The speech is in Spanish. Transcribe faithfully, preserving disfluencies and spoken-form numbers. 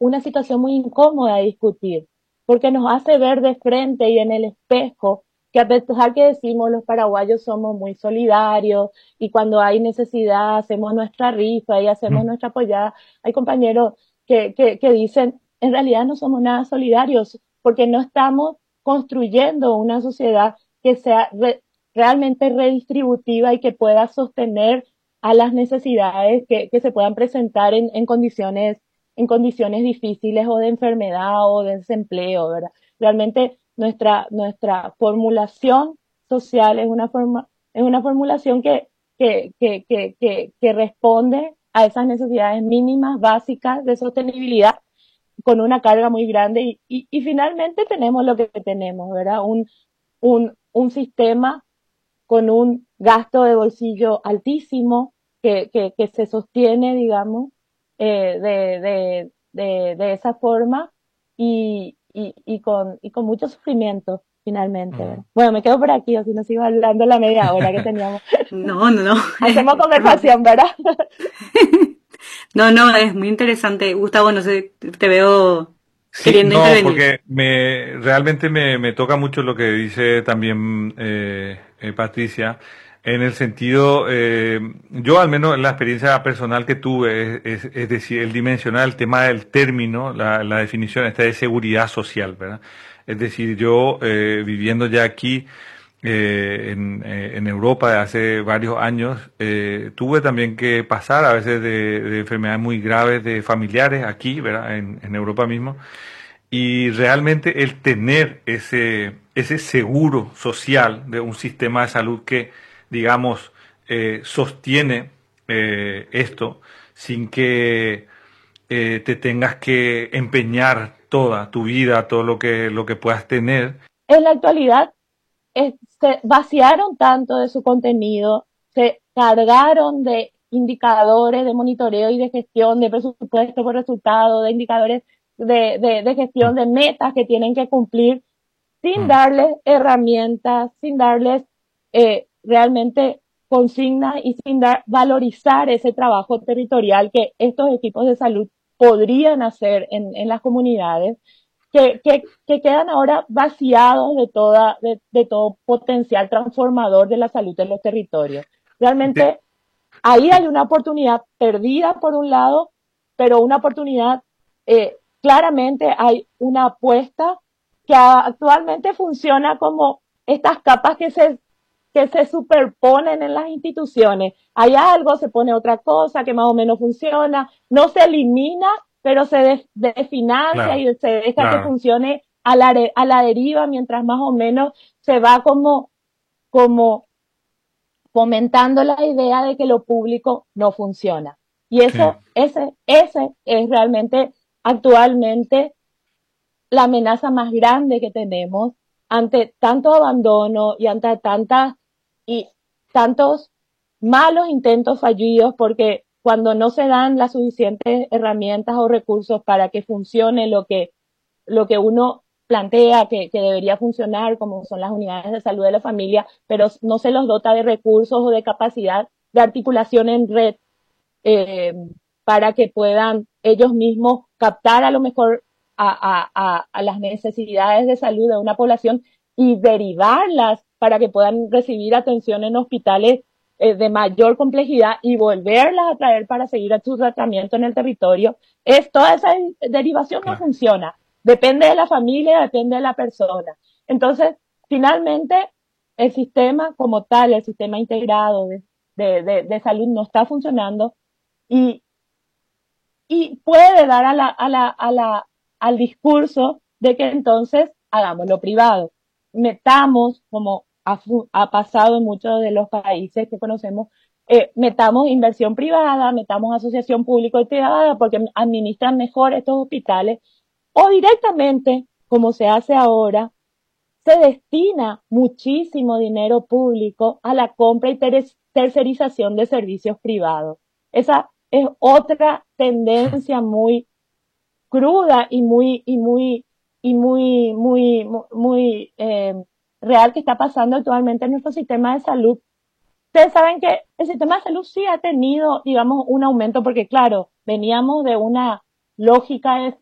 una situación muy incómoda de discutir, porque nos hace ver de frente y en el espejo que a pesar que decimos los paraguayos somos muy solidarios y cuando hay necesidad hacemos nuestra rifa y hacemos nuestra apoyada, hay compañeros que, que, que dicen, en realidad no somos nada solidarios porque no estamos construyendo una sociedad que sea re, realmente redistributiva y que pueda sostener a las necesidades que, que se puedan presentar en, en condiciones en condiciones difíciles o de enfermedad o de desempleo, ¿verdad? Realmente nuestra, nuestra formulación social es una forma, es una formulación que, que, que, que, que, que responde a esas necesidades mínimas, básicas de sostenibilidad con una carga muy grande y, y, y finalmente tenemos lo que tenemos, ¿verdad? Un, un, un sistema con un gasto de bolsillo altísimo que, que, que se sostiene, digamos, eh, de, de, de, de esa forma y, y, y, con, y con mucho sufrimiento finalmente, ¿verdad? Mm. Bueno, me quedo por aquí, o si no sigo hablando la media hora que teníamos. No, no, no. Hacemos Estamos conversación, ¿verdad? No, no, es muy interesante. Gustavo, no sé, te veo Sí, queriendo no, intervenir. porque me realmente me, me toca mucho lo que dice también eh, eh, Patricia, en el sentido, eh, yo al menos la experiencia personal que tuve, es, es, es decir, el dimensionar el tema del término, la, la definición esta de seguridad social, ¿verdad? Es decir, yo eh, viviendo ya aquí eh, en, eh, en Europa hace varios años, eh, tuve también que pasar a veces de, de enfermedades muy graves de familiares aquí, ¿verdad? En, en Europa mismo. Y realmente el tener ese, ese seguro social de un sistema de salud que, digamos, eh, sostiene eh, esto sin que eh, te tengas que empeñar toda tu vida, todo lo que, lo que puedas tener. En la actualidad eh, se vaciaron tanto de su contenido, se cargaron de indicadores de monitoreo y de gestión, de presupuesto por resultado, de indicadores de, de, de gestión Mm, de metas que tienen que cumplir, sin mm, darles herramientas, sin darles eh, realmente consignas y sin dar, valorizar ese trabajo territorial que estos equipos de salud podrían hacer en, en las comunidades que, que, que quedan ahora vaciados de, toda, de, de todo potencial transformador de la salud en los territorios. te- Realmente ahí hay una oportunidad perdida por un lado, pero una oportunidad, eh, claramente hay una apuesta que actualmente funciona como estas capas que se, que se superponen en las instituciones. Hay algo, se pone otra cosa que más o menos funciona, no se elimina, pero se de, desfinancia claro, y se deja que claro, funcione a la, a la deriva mientras más o menos se va como, como fomentando la idea de que lo público no funciona. Y sí. eso, ese, ese es realmente actualmente la amenaza más grande que tenemos ante tanto abandono y ante tantas y tantos malos intentos fallidos, porque cuando no se dan las suficientes herramientas o recursos para que funcione lo que, lo que uno plantea que, que debería funcionar, como son las unidades de salud de la familia, pero no se los dota de recursos o de capacidad de articulación en red, eh, para que puedan ellos mismos captar a lo mejor a, a, a, a las necesidades de salud de una población y derivarlas para que puedan recibir atención en hospitales eh, de mayor complejidad y volverlas a traer para seguir a su tratamiento en el territorio. Es, toda esa derivación no Claro. funciona. Depende de la familia, depende de la persona. Entonces, finalmente, el sistema como tal, el sistema integrado de, de, de, de salud no está funcionando y, y puede dar a la, a la, a la, al discurso de que entonces hagamos lo privado. Metamos, como ha, ha pasado en muchos de los países que conocemos, eh, metamos inversión privada, metamos asociación público y privada porque administran mejor estos hospitales o directamente, como se hace ahora, se destina muchísimo dinero público a la compra y ter tercerización de servicios privados. Esa es otra tendencia muy cruda y muy, y muy, y muy, muy, muy, muy eh, real que está pasando actualmente en nuestro sistema de salud. Ustedes saben que el sistema de salud sí ha tenido, digamos, un aumento porque, claro, veníamos de una lógica de,